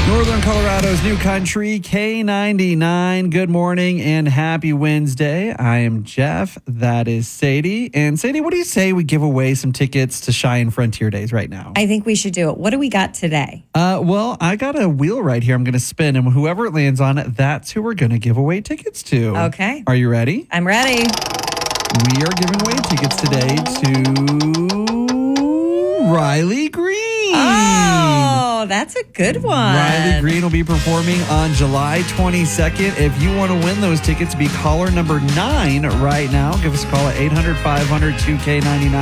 Northern Colorado's new country, K99. Good morning and happy Wednesday. I am Jeff. That is Sadie. And Sadie, what do you say we give away some tickets to Cheyenne Frontier Days right now? I think we should do it. What do we got today? Well, I got a wheel right here I'm going to spin, and whoever it lands on, that's who we're going to give away tickets to. Okay. Are you ready? I'm ready. We are giving away tickets today to Riley Green. Oh, that's a good one. Riley Green will be performing on July 22nd. If you want to win those tickets, be caller number 9 right now. Give us a call at 800-500-2K99.